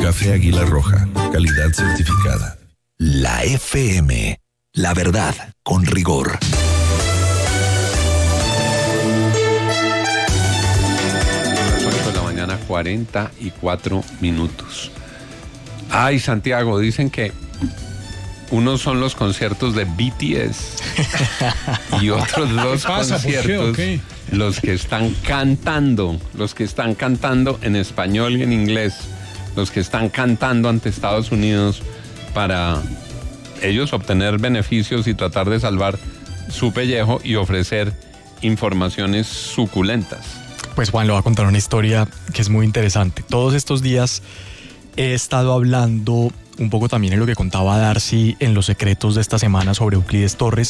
Café Águila Roja, calidad certificada. La FM, la verdad con rigor. De la mañana, 44 minutos. Ay, Santiago, dicen que unos son los conciertos de BTS y otros los conciertos, los que están cantando en español y en inglés, los que están cantando ante Estados Unidos para ellos obtener beneficios y tratar de salvar su pellejo y ofrecer informaciones suculentas. Pues Juan le va a contar una historia que es muy interesante. Todos estos días he estado hablando un poco también en lo que contaba Darcy en Los Secretos de esta semana sobre Euclides Torres,